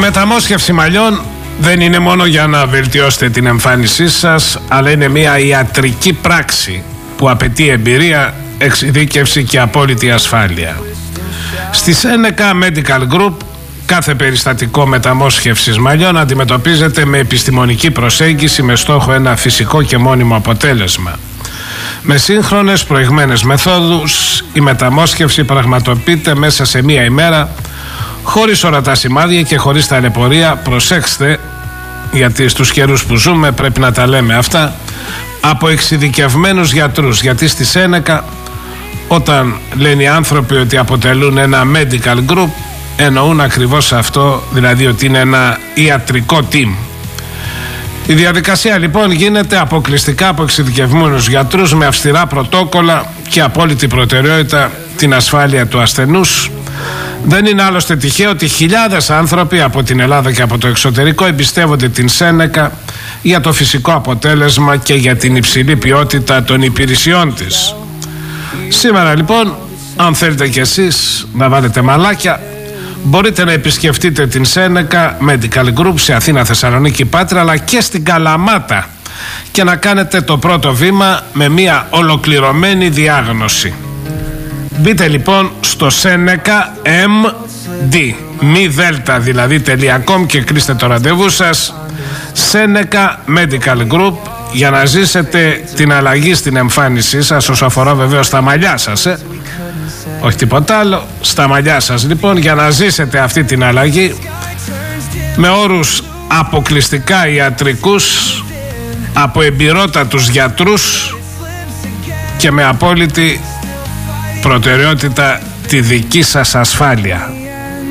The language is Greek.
μεταμόσχευση μαλλιών δεν είναι μόνο για να βελτιώσετε την εμφάνισή σας, αλλά είναι μια ιατρική πράξη που απαιτεί εμπειρία, εξειδίκευση και απόλυτη ασφάλεια. Στη Seneca Medical Group κάθε περιστατικό μεταμόσχευσης μαλλιών αντιμετωπίζεται με επιστημονική προσέγγιση με στόχο ένα φυσικό και μόνιμο αποτέλεσμα. Με σύγχρονες προηγμένες μεθόδους η μεταμόσχευση πραγματοποιείται μέσα σε μία ημέρα, χωρίς ορατά σημάδια και χωρίς ταλαιπωρία. Προσέξτε, γιατί στους καιρούς που ζούμε πρέπει να τα λέμε αυτά, από εξειδικευμένους γιατρούς. Γιατί στη Seneca, όταν λένε οι άνθρωποι ότι αποτελούν ένα medical group, εννοούν ακριβώς αυτό, δηλαδή ότι είναι ένα ιατρικό team. Η διαδικασία λοιπόν γίνεται αποκλειστικά από εξειδικευμένους γιατρούς με αυστηρά πρωτόκολλα και απόλυτη προτεραιότητα την ασφάλεια του ασθενούς. Δεν είναι άλλωστε τυχαίο ότι χιλιάδες άνθρωποι από την Ελλάδα και από το εξωτερικό εμπιστεύονται την Seneca για το φυσικό αποτέλεσμα και για την υψηλή ποιότητα των υπηρεσιών της. Σήμερα λοιπόν, αν θέλετε κι εσείς να βάλετε μαλάκια, μπορείτε να επισκεφτείτε την Seneca Medical Group σε Αθήνα, Θεσσαλονίκη, Πάτρα, αλλά και στην Καλαμάτα και να κάνετε το πρώτο βήμα με μια ολοκληρωμένη διάγνωση. Μπείτε λοιπόν στο Seneca MD, μη δέλτα δηλαδή .com και κλείστε το ραντεβού σας. Seneca Medical Group, για να ζήσετε την αλλαγή στην εμφάνισή σας, όσο αφορά βεβαίως τα μαλλιά σας, όχι τίποτα άλλο, στα μαλλιά σας λοιπόν, για να ζήσετε αυτή την αλλαγή με όρους αποκλειστικά ιατρικούς, από εμπειρότατους γιατρούς και με απόλυτη προτεραιότητα τη δική σας ασφάλεια.